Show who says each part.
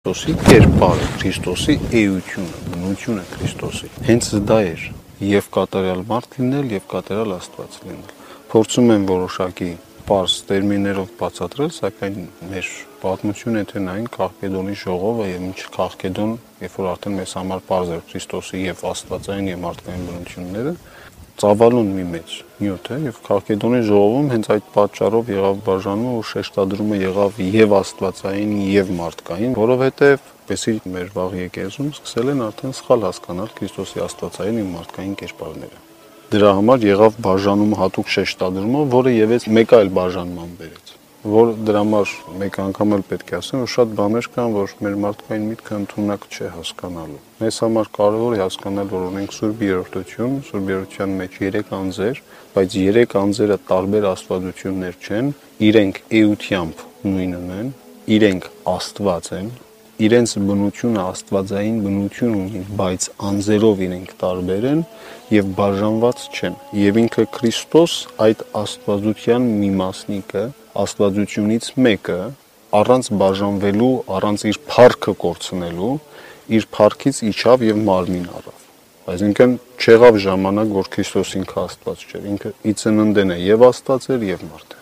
Speaker 1: Քրիստոսի կերպարը, Քրիստոսի էությունը, բնությունը Քրիստոսի։ Հենց դա էր եւ կատարյալ մարդ լինել եւ կատարյալ Աստված լինել։ Փորձում եմ որոշակի պարզ տերմիններով բացատրել, սակայն մեր պատմությունը թե նային Քաղքեդոնի ժողովը եւ ինչ Քաղքեդոն, երբ որ արդեն մեզ համար պարզ էր Քրիստոսի եւ աստվածային եւ մարդկային բնությունները, ծավալուն մի մեծ նյութ է եւ Քաղքեդոնի ժողովում հենց այդ պատճառով եղավ բաժանումը ու շեշտադրումը եղավ եւ աստվածային եւ մարդկային, որովհետեւ եսի մեր վաղ եկեղեցում սկսել են արդեն սխալ հասկանալ Քրիստոսի աստվածային եւ մարդկային կերպարները։ Դրա համար եղավ բաժանումը հատուկ շեշտադրումով, որը եւս մեկ այլ բաժանման բերեց, որ դրա համար մեկ անգամ էլ պետք է ասեմ, որ շատ բաներ կան, որ մեր մարդկային միտքը ընդունակ չէ հասկանալու։ Մեզ համար կարևոր է հասկանալ, որ ունենք Սուրբ Երրորդություն, Սուրբ Երրորդության մեջ 3 անձեր, բայց 3 անձերը տարբեր աստվածություններ չեն, իրենք էությամբ նույնն են, իրենք Աստված են, իրենց բնությունը աստվածային բնություն ունի, բայց անձերով իրենք տարբեր են եւ բաժանված չեն։ Եվ ինքը Քրիստոս այդ աստվածության մի մասնիկը, աստվածությունից մեկը, առանց բաժանվելու, առանց իր փառքը կորցնելու, իր փառքից իջավ եւ մարմին առավ։ Այսինքն չեղավ ժամանակ, որ Քրիստոս ինքը Աստված չէր, ինքը ի ծննդեն է եւ Աստված էր եւ մարդ։